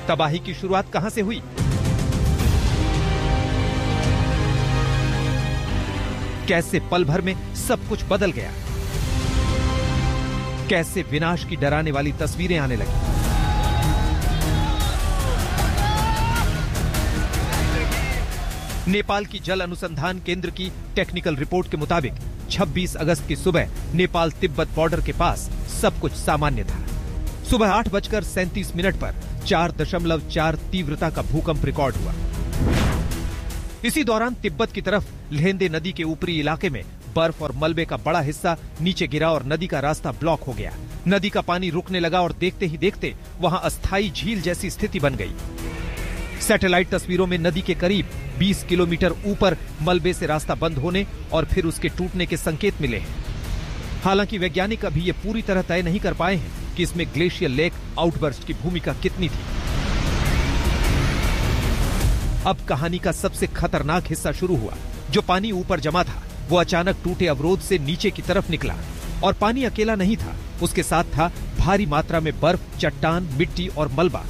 तबाही की शुरुआत कहां से हुई? कैसे पल भर में सब कुछ बदल गया? कैसे विनाश की डराने वाली तस्वीरें आने लगी? नेपाल की जल अनुसंधान केंद्र की टेक्निकल रिपोर्ट के मुताबिक 26 अगस्त की सुबह नेपाल तिब्बत बॉर्डर के पास सब कुछ सामान्य था। सुबह 8:37 पर 4.4 तीव्रता का भूकंप रिकॉर्ड हुआ। इसी दौरान तिब्बत की तरफ लहेंदे नदी के ऊपरी इलाके में बर्फ और मलबे का बड़ा हिस्सा नीचे गिरा और नदी का रास्ता ब्लॉक हो गया। नदी का पानी रुकने लगा और देखते ही देखते वहां अस्थायी झील जैसी स्थिति बन गई। सैटेलाइट तस्वीरों में नदी के करीब 20 किलोमीटर ऊपर मलबे से रास्ता बंद होने और फिर उसके टूटने के संकेत मिले हैं। हालांकि वैज्ञानिक अभी ये पूरी तरह तय नहीं कर पाए हैं कि इसमें ग्लेशियर लेक आउटबर्स्ट की भूमिका कितनी थी। अब कहानी का सबसे खतरनाक हिस्सा शुरू हुआ। जो पानी ऊपर जमा था वो अचानक टूटे अवरोध से नीचे की तरफ निकला और पानी अकेला नहीं था, उसके साथ था भारी मात्रा में बर्फ, चट्टान, मिट्टी और मलबा।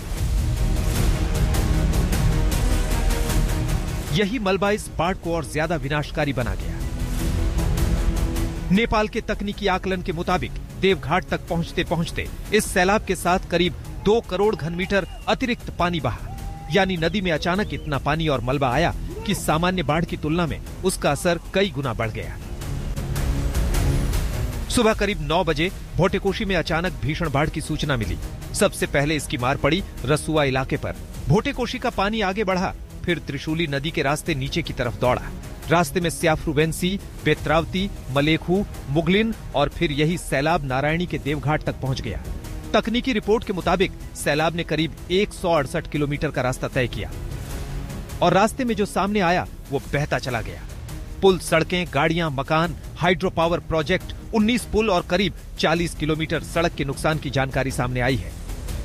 यही मलबा इस बाढ़ को और ज्यादा विनाशकारी बना गया। नेपाल के तकनीकी आकलन के मुताबिक देवघाट तक पहुंचते पहुंचते इस सैलाब के साथ करीब 2 करोड़ घनमीटर अतिरिक्त पानी बहा। यानी नदी में अचानक इतना पानी और मलबा आया कि सामान्य बाढ़ की तुलना में उसका असर कई गुना बढ़ गया। सुबह करीब 9 बजे भोटेकोशी में अचानक भीषण बाढ़ की सूचना मिली। सबसे पहले इसकी मार पड़ी रसुआ इलाके पर। भोटेकोशी का पानी आगे बढ़ा, फिर त्रिशूली नदी के रास्ते नीचे की तरफ दौड़ा। रास्ते में स्याफ्रुवेंसी, बेत्रावती, मलेखू, मुगलिन और फिर यही सैलाब नारायणी के देवघाट तक पहुंच गया। तकनीकी रिपोर्ट के मुताबिक सैलाब ने करीब 168 किलोमीटर का रास्ता तय किया और रास्ते में जो सामने आया वो बहता चला गया। पुल, सड़कें, गाड़ियां, मकान, हाइड्रो पावर प्रोजेक्ट, 19 पुल और करीब 40 किलोमीटर सड़क के नुकसान की जानकारी सामने आई है।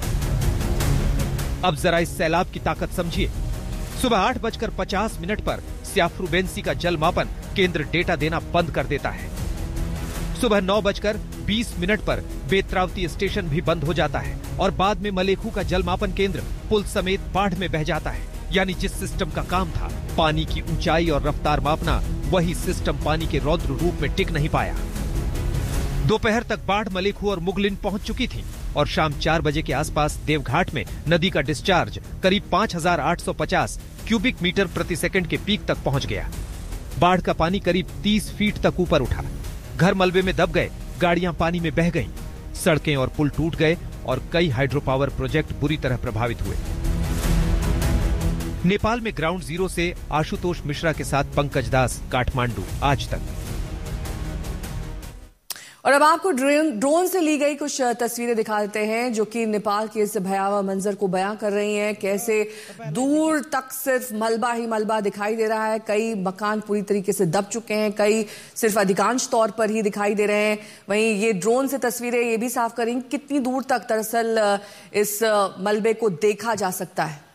अब जरा इस सैलाब की ताकत समझिए। सुबह 8:50 पर स्याफ्रुवेंसी का जल मापन केंद्र डेटा देना बंद कर देता है। सुबह 9:20 पर बेत्रावती स्टेशन भी बंद हो जाता है और बाद में मलेखू का जल मापन केंद्र पुल समेत बाढ़ में बह जाता है। यानी जिस सिस्टम का काम था पानी की ऊंचाई और रफ्तार मापना, वही सिस्टम पानी के रौद्र रूप में टिक नहीं पाया। दोपहर तक बाढ़ मलेखू और मुगलिन पहुंच चुकी थी और शाम 4 बजे के आसपास देवघाट में नदी का डिस्चार्ज करीब 5850 क्यूबिक मीटर प्रति सेकंड के पीक तक पहुंच गया। बाढ़ का पानी करीब 30 फीट तक ऊपर उठा। घर मलबे में दब गए, गाड़ियां पानी में बह गईं, सड़कें और पुल टूट गए और कई हाइड्रो पावर प्रोजेक्ट बुरी तरह प्रभावित हुए। नेपाल में ग्राउंड जीरो से आशुतोष मिश्रा के साथ पंकज दास, काठमांडू, आज तक। और अब आपको ड्रोन से ली गई कुछ तस्वीरें दिखा देते हैं जो कि नेपाल के इस भयावह मंजर को बयां कर रही हैं। कैसे दूर तक सिर्फ मलबा ही मलबा दिखाई दे रहा है। कई मकान पूरी तरीके से दब चुके हैं, कई सिर्फ अधिकांश तौर पर ही दिखाई दे रहे हैं। वहीं ये ड्रोन से तस्वीरें ये भी साफ करेंगी कितनी दूर तक दरअसल इस मलबे को देखा जा सकता है।